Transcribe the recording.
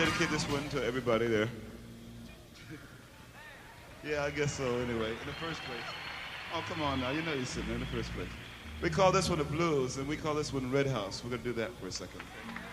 dedicate this one to everybody there. Yeah, I guess so anyway, in the first place. Oh, come on now, you know you're sitting there in the first place. We call this one the blues, and we call this one Red House. We're going to do that for a second.